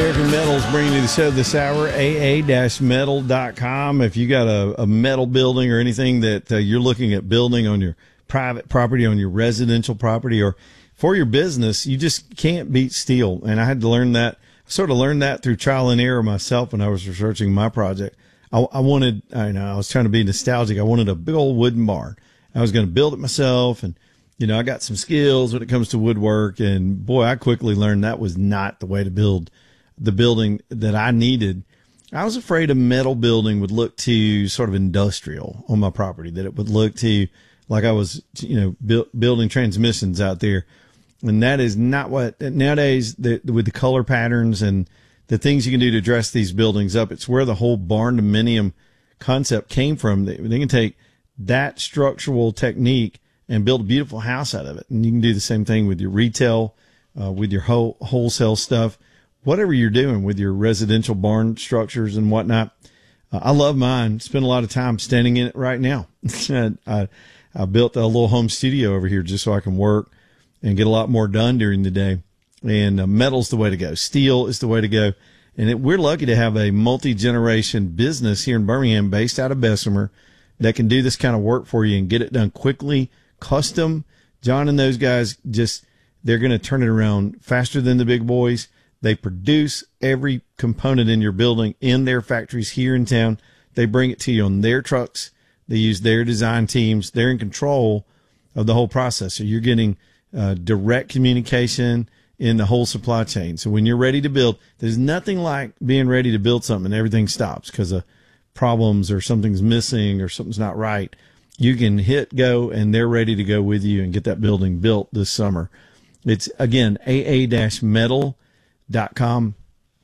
American Metals bringing you the show this hour, aa-metal.com. If you got a metal building or anything that you're looking at building on your private property, on your residential property, or for your business, you just can't beat steel. And I had to learn that. I sort of learned that through trial and error myself when I was researching my project. I was trying to be nostalgic. I wanted a big old wooden barn. I was going to build it myself, and I got some skills when it comes to woodwork, and boy, I quickly learned that was not the way to build the building that I needed. I was afraid a metal building would look too sort of industrial on my property, that it would look too like I was, building transmissions out there. And that is not what nowadays with the color patterns and the things you can do to dress these buildings up. It's where the whole barn-dominium concept came from. They can take that structural technique and build a beautiful house out of it. And you can do the same thing with your retail, with your wholesale stuff, whatever you're doing with your residential barn structures and whatnot. I love mine. Spend a lot of time standing in it right now. I built a little home studio over here just so I can work and get a lot more done during the day. And metal's the way to go. Steel is the way to go. And we're lucky to have a multi-generation business here in Birmingham based out of Bessemer that can do this kind of work for you and get it done quickly, custom. John and those guys they're going to turn it around faster than the big boys. They produce every component in your building in their factories here in town. They bring it to you on their trucks. They use their design teams. They're in control of the whole process. So you're getting direct communication in the whole supply chain. So when you're ready to build, there's nothing like being ready to build something and everything stops because of problems or something's missing or something's not right. You can hit go and they're ready to go with you and get that building built this summer. It's again, aa-metal.com,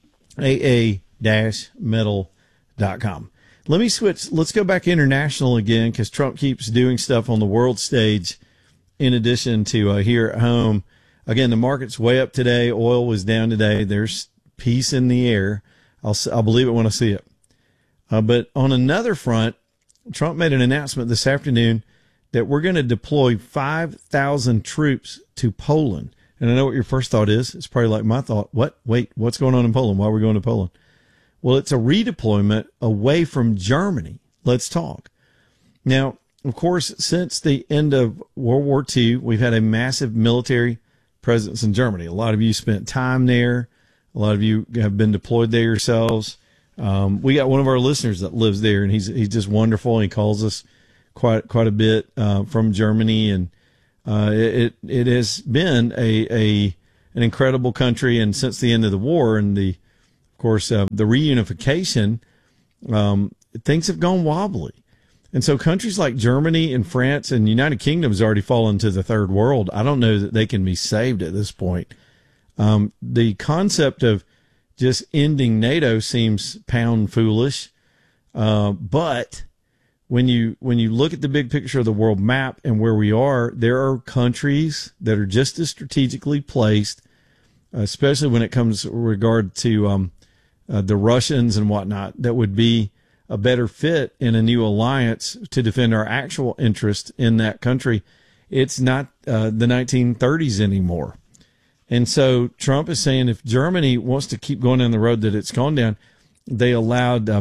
aa-metal.com. Let me switch. Let's go back international again because Trump keeps doing stuff on the world stage in addition to here at home. Again, the market's way up today. Oil was down today. There's peace in the air. I'll believe it when I see it. But on another front, Trump made an announcement this afternoon that we're going to deploy 5,000 troops to Poland. And I know what your first thought is. It's probably like my thought. What? Wait, what's going on in Poland? Why are we going to Poland? Well, it's a redeployment away from Germany. Let's talk. Now, of course, since the end of World War II, we've had a massive military presence in Germany. A lot of you spent time there. A lot of you have been deployed there yourselves. We got one of our listeners that lives there, and he's just wonderful. He calls us quite a bit from Germany, and it has been an incredible country. And since the end of the war and the reunification, things have gone wobbly. And so countries like Germany and France and United Kingdom has already fallen to the third world. I don't know that they can be saved at this point. The concept of just ending NATO seems pound foolish. But when you look at the big picture of the world map and where we are, there are countries that are just as strategically placed, especially when it comes regard to the Russians and whatnot, that would be a better fit in a new alliance to defend our actual interest in that country. It's not the 1930s anymore. And so Trump is saying if Germany wants to keep going down the road that it's gone down, they allowed they'd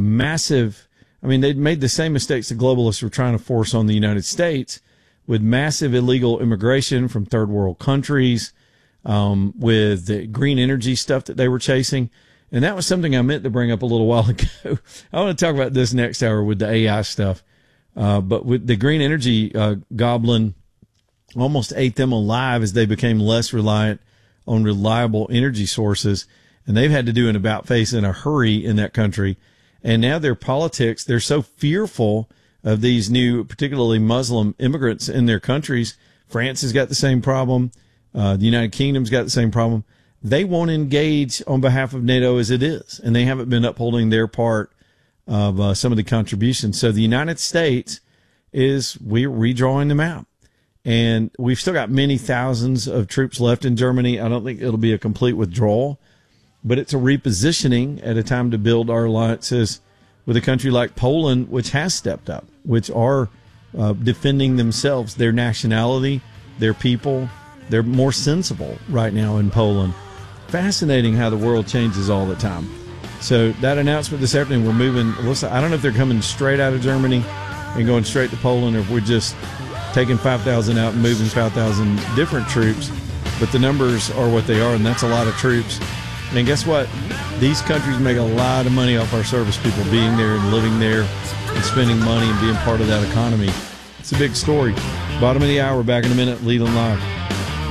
made the same mistakes the globalists were trying to force on the United States with massive illegal immigration from third world countries, with the green energy stuff that they were chasing. And that was something I meant to bring up a little while ago. I want to talk about this next hour with the AI stuff. But with the green energy goblin almost ate them alive as they became less reliant on reliable energy sources. And they've had to do an about face in a hurry in that country. And now their politics, they're so fearful of these new, particularly Muslim immigrants in their countries. France has got the same problem. The United Kingdom's got the same problem. They won't engage on behalf of NATO as it is, and they haven't been upholding their part of some of the contributions. So the United States we're redrawing the map, and we've still got many thousands of troops left in Germany. I don't think it'll be a complete withdrawal, but it's a repositioning at a time to build our alliances with a country like Poland, which has stepped up, which are defending themselves, their nationality, their people. They're more sensible right now in Poland. fascinating how the world changes all the time. So that announcement this afternoon, we're moving. I don't know if they're coming straight out of Germany and going straight to Poland, or if we're just taking 5,000 out and moving 5,000 different troops. But the numbers are what they are, and that's a lot of troops. And guess what? These countries make a lot of money off our service people being there and living there and spending money and being part of that economy. It's a big story. Bottom of the hour, back in a minute, Leland Live.